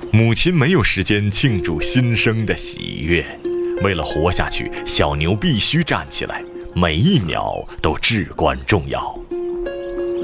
母亲没有时间庆祝新生的喜悦，为了活下去，小牛必须站起来，每一秒都至关重要。